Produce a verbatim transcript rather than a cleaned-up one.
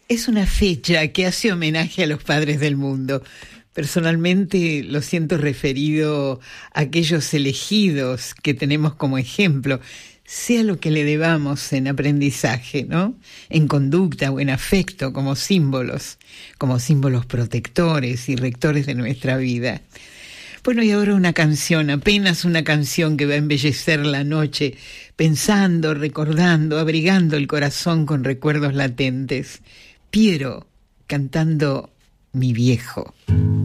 Es una fecha que hace homenaje a los padres del mundo. Personalmente lo siento referido a aquellos elegidos que tenemos como ejemplo, sea lo que le debamos en aprendizaje, ¿no? En conducta o en afecto, como símbolos, como símbolos protectores y rectores de nuestra vida. Bueno, y ahora una canción, apenas una canción que va a embellecer la noche, pensando, recordando, abrigando el corazón con recuerdos latentes. Piero, cantando Mi Viejo.